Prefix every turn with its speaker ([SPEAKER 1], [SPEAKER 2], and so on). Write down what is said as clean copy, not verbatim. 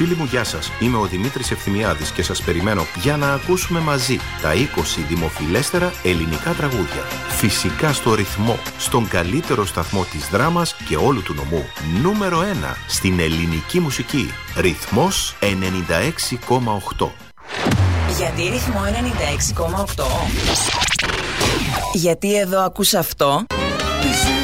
[SPEAKER 1] Φίλοι μου, γεια σας. Είμαι ο Δημήτρης Ευθυμιάδης και σας περιμένω για να ακούσουμε μαζί τα 20 δημοφιλέστερα ελληνικά τραγούδια. Φυσικά στο ρυθμό, στον καλύτερο σταθμό της δράμας και όλου του νομού. Νούμερο 1 στην ελληνική μουσική. Ρυθμός 96,8.
[SPEAKER 2] Γιατί ρυθμό 96,8? Γιατί εδώ ακούς αυτό?